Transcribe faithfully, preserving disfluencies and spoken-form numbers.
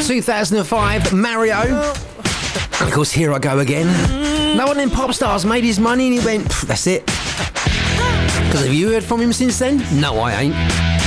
two thousand five, Mario. And of course, Here I Go Again. No one in pop stars made his money and he went, that's it. Because have you heard from him since then? No, I ain't.